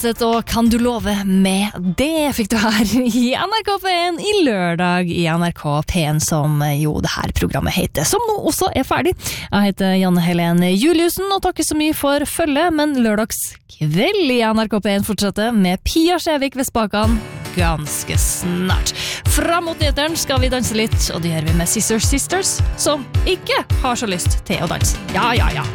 og Kan du love med det fikk du her i NRK P1 i lørdag i NRK P1 som jo det her programmet heter, som nå også er ferdig. Jeg heter Janne Helene Juliussen og takker så mye for følge, men lørdagskveld i NRK P1 fortsetter med Pia Skjevik ved spakene ganske snart. Fram mot nyheteren skal vi danse litt, og det gjør vi med Sisters, som ikke har så lyst til å danse. Ja.